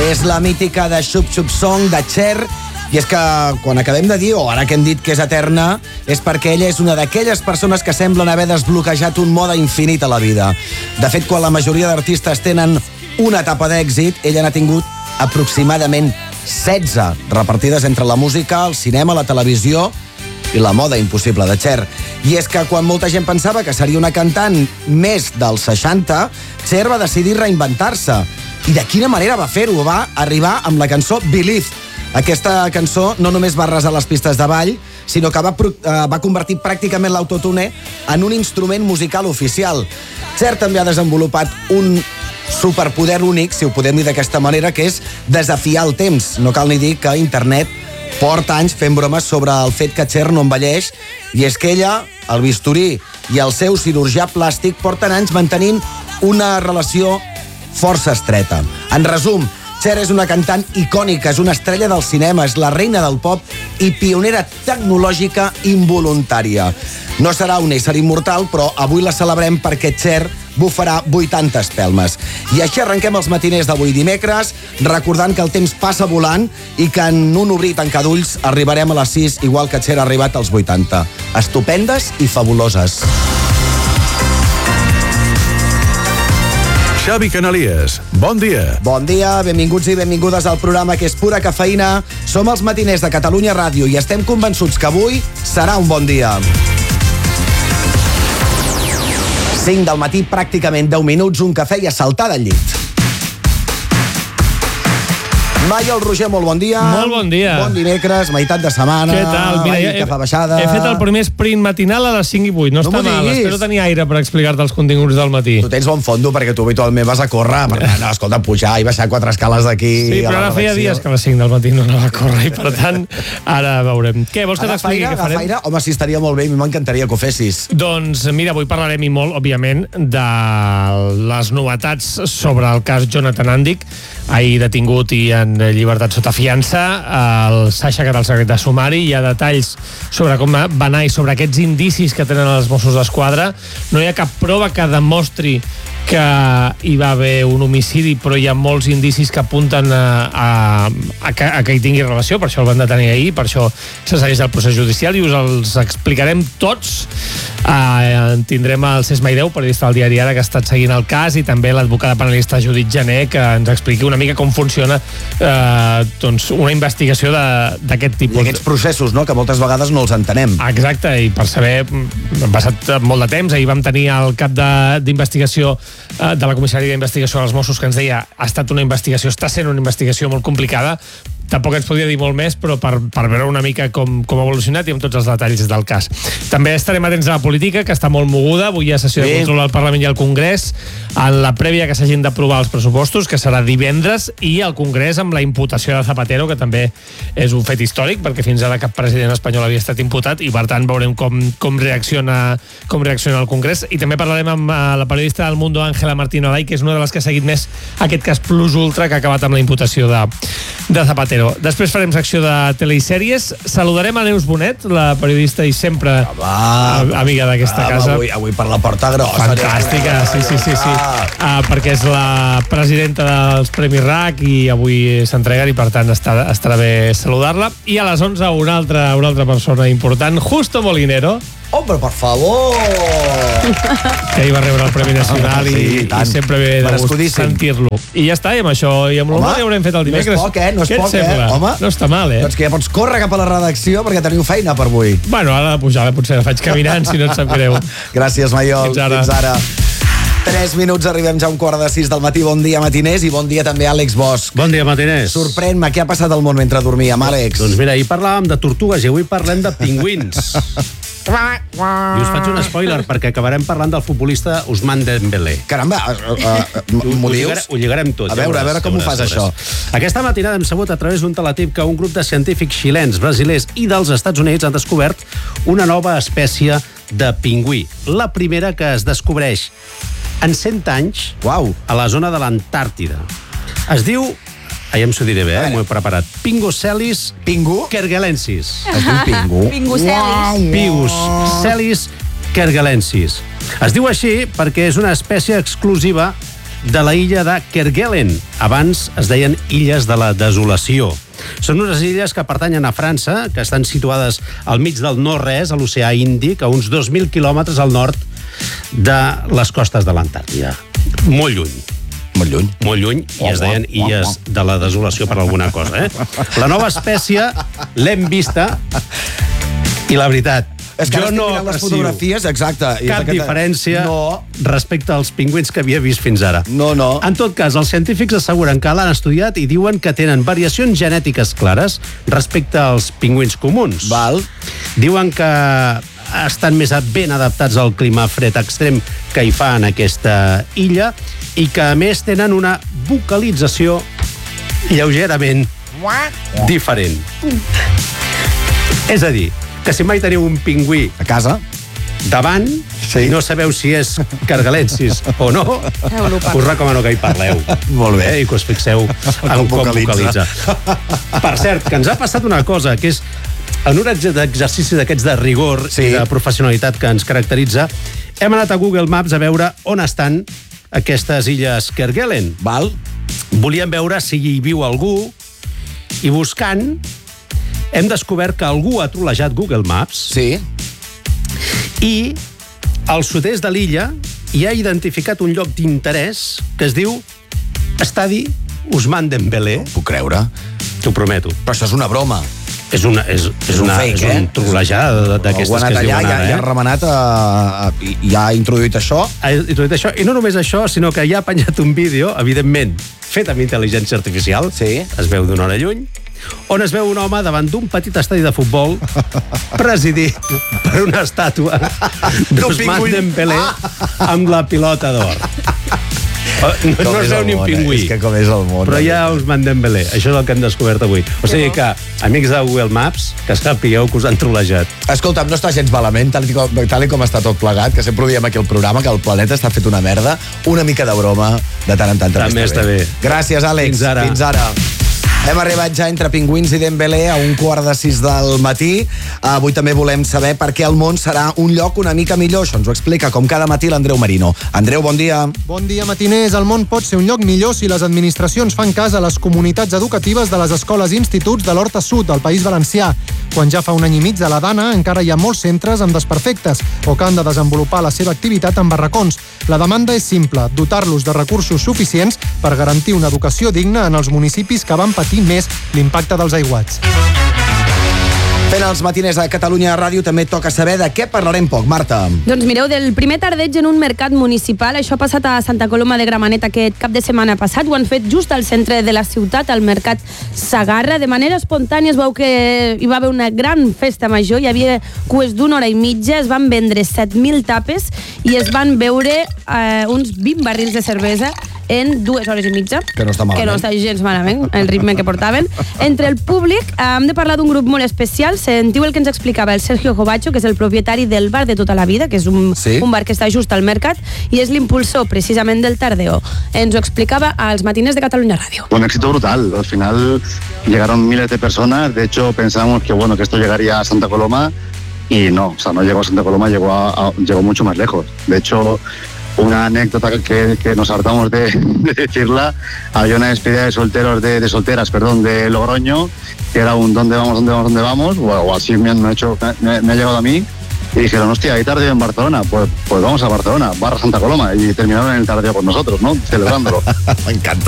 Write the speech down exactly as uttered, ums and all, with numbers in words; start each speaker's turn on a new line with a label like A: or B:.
A: És la mítica de Xup Xup Song, de Cher, i és que quan acabem de dir, o ara que hem dit que és eterna, és perquè ella és una d'aquelles persones que semblen haver desbloquejat un mode infinit a la vida. De fet, quan la majoria d'artistes tenen una etapa d'èxit, ella n'ha tingut aproximadament setze, repartides entre la música, el cinema, la televisió i la moda impossible de Cher. I és que quan molta gent pensava que seria una cantant més dels seixanta, Cher va decidir reinventar-se. I de quina manera va fer-ho? Va arribar amb la cançó Believe. Aquesta cançó no només va arrasar les pistes de ball, sinó que va, uh, va convertir pràcticament l'autotune en un instrument musical oficial. Cher també ha desenvolupat un superpoder únic, si ho podem dir d'aquesta manera, que és desafiar el temps. No cal ni dir que internet porta anys fent bromes sobre el fet que Cher no envelleix, i és que ella, el bisturí i el seu cirurgià plàstic porten anys mantenint una relació força estreta. En resum, Cher és una cantant icònica, és una estrella del cinema, és la reina del pop i pionera tecnològica involuntària. No serà un ésser immortal, però avui la celebrem perquè Cher bufarà vuitanta espelmes. I així arrenquem els matiners d'avui dimecres, recordant que el temps passa volant i que en un obrir i tancar d'ulls arribarem a les sis, igual que Cher ha arribat als vuitanta. Estupendes i fabuloses.
B: Xavi Canalies, bon dia.
A: Bon dia, benvinguts i benvingudes al programa que és pura cafeïna. Som els matiners de Catalunya Ràdio i estem convençuts que avui serà un bon dia. cinc del matí, pràcticament deu minuts, un cafè i a saltar del llit. Maia, el Roger, molt bon dia.
C: Molt bon dia.
A: Bon dimecres, meitat de setmana.
C: Què tal? Mira, ja
A: he, baixada.
C: he fet el primer sprint matinal a les cinc i vuit. No, no està mal, espero tenir aire per explicar-te els continguts del matí.
A: Tu tens bon fondo perquè tu habitualment vas a córrer. Per tant, no, escolta, pujar i baixar quatre escales d'aquí.
C: Sí, però ara feia dies que a les cinc del matí no anava a córrer i per tant, ara veurem. Què, vols que t'expliqui què farem?
A: Agafaire? Home, sí, estaria molt bé, m'encantaria que ho fessis.
C: Doncs mira, avui parlarem i molt, òbviament, de les novetats sobre el cas Jonathan Andic, ahir detingut i en llibertat sota fiança. El s'ha aixecat el secret de sumari, hi ha detalls sobre com va anar i sobre aquests indicis que tenen els Mossos d'Esquadra. No hi ha cap prova que demostri que hi va haver un homicidi, però hi ha molts indicis que apunten a, a, a, que, a que hi tingui relació, per això el van detenir ahir, per això se segueix el procés judicial i us els explicarem tots. Uh, tindrem el Cesc Maideu, periodista del diari Ara, que ha estat seguint el cas, i també l'advocada penalista Judit Jané, que ens expliqui una mica com funciona uh, doncs una investigació d'aquest tipus.
A: I aquests processos, no?, que moltes vegades no els entenem.
C: Exacte, i per saber, ha passat molt de temps, ahir vam tenir el cap d'investigació de la comissària d'investigació dels Mossos que ens deia ha estat una investigació, està sent una investigació molt complicada. Tampoc ens podria dir molt més, però per, per veure una mica com, com ha evolucionat i amb tots els detalls del cas. També estarem atents a la política, que està molt moguda. Avui hi ha sessió de control al Parlament i al Congrés, en la prèvia que s'hagin d'aprovar els pressupostos, que serà divendres, i al Congrés amb la imputació de Zapatero, que també és un fet històric, perquè fins ara cap president espanyol havia estat imputat, i per tant veurem com, com, reacciona, com reacciona el Congrés. I també parlarem amb la periodista del Mundo, Ángela Martín Olay, que és una de les que ha seguit més aquest cas plus ultra que ha acabat amb la imputació de, de Zapatero. Després farem secció de tele i sèries. Saludarem a Neus Bonet, la periodista i sempre ah, amiga d'aquesta casa.
A: Avui, avui per la porta grossa.
C: Fantàstica, sí, sí, sí, sí. Ah, perquè és la presidenta dels Premis R A C i avui s'entreguen i per tant estarà, estarà bé saludar-la. I a les onze una altra, una altra persona important, Justo Molinero.
A: Home, per favor!
C: Que ahir va rebre el Premi Nacional. Home, sí, i, i sempre ve de gust sentir-lo. I ja està, i amb això i amb l'humor ja haurem fet el dimecres.
A: No és poc, eh? No és poc, eh? Home,
C: no està mal, eh?
A: Doncs que ja pots córrer cap a la redacció perquè teniu feina per avui.
C: Bueno, ara de pujar, potser la faig caminant, si no et sap greu.
A: Gràcies, Maiol.
C: Fins ara.
A: Fins ara. Tres minuts, arribem ja a un quart de sis del matí. Bon dia, matiners, i bon dia també a Àlex Bosch.
D: Bon dia, matiners.
A: Sorprèn-me, què ha passat al món mentre dormíem, Àlex?
D: Doncs mira, ahir parlàvem de tortugues i avui parlem de pingüins. I us faig un spoiler perquè acabarem parlant del futbolista Ousmane Dembélé.
A: Caramba, uh, uh, m'ho dius?
D: Ho lligarem tot.
A: A veure, a veure com ho fas, això.
D: Aquesta matinada hem sabut a través d'un teletip que un grup de científics xilens, brasilers i dels Estats Units han descobert una nova espècie de pingüí. La primera que es descobreix en cent anys
A: Uau.
D: A la zona de l'Antàrtida. Es diu... Aviam s'ho diré bé, eh? M'ho he preparat. Pingocelis
A: Pingu?
D: kerguelensis.
A: Es diu pingu?
E: Pingocelis.
D: Pingocelis kerguelensis. Es diu així perquè és una espècie exclusiva de la illa de Kerguelen. Abans es deien Illes de la Desolació. Són unes illes que pertanyen a França, que estan situades al mig del no-res, a l'oceà Índic, a uns dos mil quilòmetres al nord de les costes de l'Antàrtida. Molt lluny.
A: Molt lluny.
D: Molt lluny, i es deien Illes de la Desolació per alguna cosa, eh? La nova espècie l'hem vista i la veritat,
A: És que
D: jo
A: ara
D: no
A: estic mirant les
D: aprecio
A: fotografies, exacte. I
D: cap
A: aquesta-
D: diferència
A: No,
D: respecte als pingüins que havia vist fins ara.
A: no, no.
D: En tot cas, els científics asseguren que l'han estudiat i diuen que tenen variacions genètiques clares respecte als pingüins comuns.
A: Val.
D: Diuen que estan més ben adaptats al clima fred extrem que hi fa en aquesta illa i que, a més, tenen una vocalització lleugerament diferent. És a dir, que si mai teniu un pingüí
A: A casa?
D: davant,
A: Sí.
D: i no sabeu si és cargalensis o no,
E: Feu-lo parlar.
D: us recomano que hi parleu.
A: Molt bé.
D: Eh? I que us fixeu en
A: Com
D: com
A: vocalitza.
D: vocalitza. Per cert, que ens ha passat una cosa, que és en un ex- exercici d'aquests de rigor
A: Sí.
D: i de professionalitat que ens caracteritza, hem anat a Google Maps a veure on estan aquestes illes Kerguelen.
A: Val?
D: Volíem veure si hi viu algú i buscant hem descobert que algú ha trolejat Google Maps
A: Sí.
D: i al sud-est de l'illa hi ha identificat un lloc d'interès que es diu Estadi Ousmane Dembélé.
A: Puc creure.
D: T'ho prometo.
A: Però això és una broma.
D: És, una, és, és,
A: un
D: una,
A: fake,
D: és
A: eh?
D: un trolejada d'aquestes
A: Algú ha
D: que
A: anat
D: es
A: allà,
D: diuen
A: ja,
D: ara,
A: ja ha
D: eh?
A: remenat a, a, i i ha introduït això.
D: Ha introduït això, i no només això, sinó que ja ha penjat un vídeo, evidentment, fet amb intel·ligència artificial,
A: Sí.
D: es veu d'una hora lluny, on es veu un home davant d'un petit estadi de futbol presidit per una estàtua d'Ousmane
A: pingüí.
D: Dembélé amb la pilota d'or. No, no
A: Com
D: es
A: és
D: veu
A: el
D: ni un
A: món, eh?
D: pingüí,
A: És que com és el món.
D: però hi ha Ousmane Dembélé. Això és el que hem descobert avui. O sigui que, amics de Google Maps, que sapigueu que us han trolejat.
A: Escolta'm, no està gens malament, tal i, com, tal i com està tot plegat, que sempre ho diem aquí al programa, que el planeta està fet una merda, una mica de broma, de tant en tant també,
D: També està bé.
A: Gràcies, Àlex.
D: Fins ara.
A: Fins ara. Hem arribat ja entre pingüins i Dembélé a un quart de sis del matí. Avui també volem saber per què el món serà un lloc una mica millor. Això ens ho explica, com cada matí, l'Andreu Marino. Andreu, bon dia.
F: Bon dia, matiners. El món pot ser un lloc millor si les administracions fan cas a les comunitats educatives de les escoles i instituts de l'Horta Sud, al País Valencià. Quan ja fa un any i mig a la Dana, encara hi ha molts centres amb desperfectes o que han de desenvolupar la seva activitat en barracons. La demanda és simple, dotar-los de recursos suficients per garantir una educació digna en els municipis que van patir més l'impacte dels aiguats.
A: Fent els matiners a Catalunya Ràdio també toca saber de què parlarem poc. Marta.
E: Doncs mireu, del primer tardeig en un mercat municipal, això ha passat a Santa Coloma de Gramenet aquest cap de setmana passat, ho han fet just al centre de la ciutat, al mercat Sagarra. De manera espontània es veu que hi va haver una gran festa major, hi havia cues d'una hora i mitja, es van vendre set mil tapes i es van beure eh, uns vint barrils de cervesa en dues hores i mitja.
A: Que no està malament.
E: Que no està gens malament, el ritme que portaven. Entre el públic eh, hem de parlar d'un grup molt especial. Sentiu el que ens explicava el Sergio Jovacho, que és el propietari del bar de tota la vida, que és un,
A: Sí.
E: un bar que està just al mercat, i és l'impulsor precisament del Tardeo. Ens ho explicava als matiners de Catalunya Ràdio.
G: Un éxito brutal. Al final llegaron miles de personas. De hecho, pensamos que bueno que esto llegaría a Santa Coloma y no, o sea, no llegó a Santa Coloma, llegó, a, a, llegó mucho más lejos. De hecho, una anécdota que, que nos hartamos de, de decirla, había una despedida de solteros, de, de solteras, perdón, de Logroño, que era un ¿dónde vamos, dónde vamos, dónde vamos? O, o así me, han, me, ha hecho, me, me ha llegado a mí. Y dijeron, hostia, hay tardeo en Barcelona, pues, pues vamos a Barcelona, barra Santa Coloma, y terminaron en el tardeo con nosotros, ¿no? Celebrándolo.
A: M'encanta.